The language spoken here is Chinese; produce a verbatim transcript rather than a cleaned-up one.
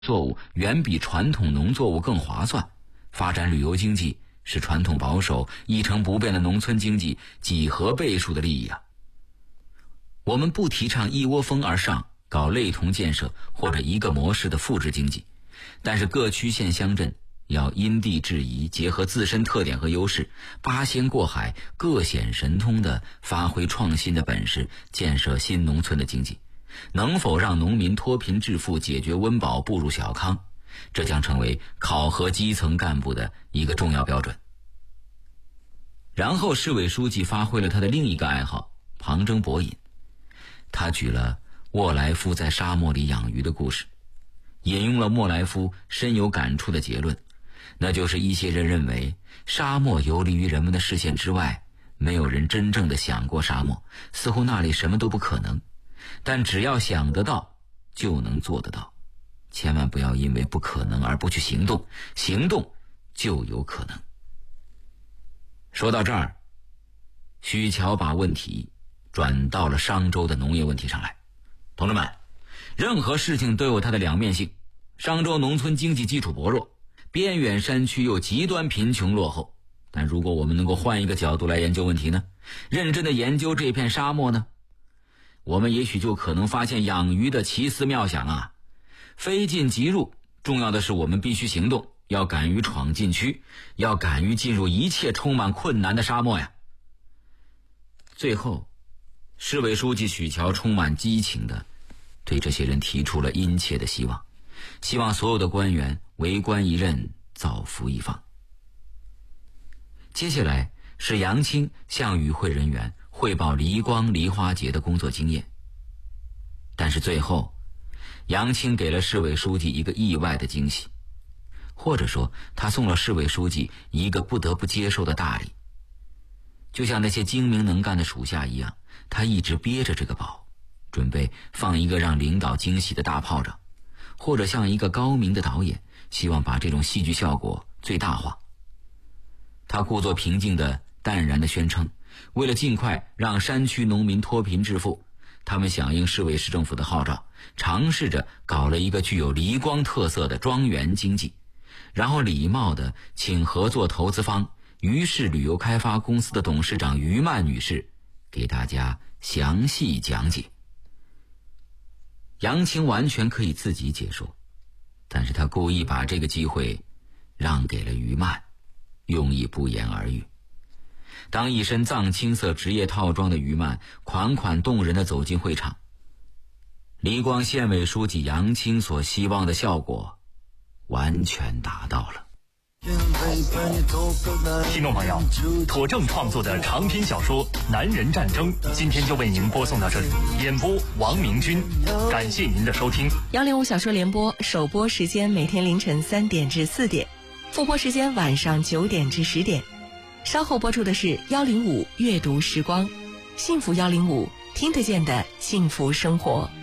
作物远比传统农作物更划算，发展旅游经济是传统保守一成不变的农村经济几何倍数的利益啊！我们不提倡一窝蜂而上搞类同建设或者一个模式的复制经济，但是各区县乡镇要因地制宜，结合自身特点和优势，八仙过海，各显神通的发挥创新的本事，建设新农村的经济。能否让农民脱贫致富，解决温饱，步入小康，这将成为考核基层干部的一个重要标准。然后市委书记发挥了他的另一个爱好，旁征博引。他举了沃莱夫在沙漠里养鱼的故事，引用了莫莱夫深有感触的结论，那就是一些人认为沙漠游离于人们的视线之外，没有人真正的想过沙漠，似乎那里什么都不可能。但只要想得到，就能做得到。千万不要因为不可能而不去行动，行动就有可能。说到这儿，许乔把问题转到了商周的农业问题上来。同志们，任何事情都有它的两面性。商周农村经济基础薄弱，边远山区又极端贫穷落后。但如果我们能够换一个角度来研究问题呢？认真的研究这片沙漠呢？我们也许就可能发现养鱼的奇思妙想啊！非进即入，重要的是我们必须行动，要敢于闯禁区，要敢于进入一切充满困难的沙漠呀！最后，市委书记许乔充满激情地对这些人提出了殷切的希望，希望所有的官员为官一任，造福一方。接下来是杨青向与会人员汇报梨光梨花节的工作经验。但是最后，杨青给了市委书记一个意外的惊喜，或者说他送了市委书记一个不得不接受的大礼。就像那些精明能干的属下一样，他一直憋着这个宝，准备放一个让领导惊喜的大炮仗，或者像一个高明的导演，希望把这种戏剧效果最大化。他故作平静的淡然地宣称，为了尽快让山区农民脱贫致富，他们响应市委市政府的号召，尝试着搞了一个具有梨光特色的庄园经济，然后礼貌地请合作投资方于氏旅游开发公司的董事长于曼女士给大家详细讲解。杨青完全可以自己解说，但是他故意把这个机会让给了于曼，用意不言而喻。当一身藏青色职业套装的于曼款款动人地走进会场，梨光县委书记杨青所希望的效果完全达到了。 听众朋友，妥正创作的长篇小说《男人战争》今天就为您播送到这里，演播王明军，感谢您的收听。 幺零五小说联播首播时间每天凌晨三点至四点，复播时间晚上九点至十点。稍后播出的是幺零五阅读时光，幸福幺零五听得见的幸福生活。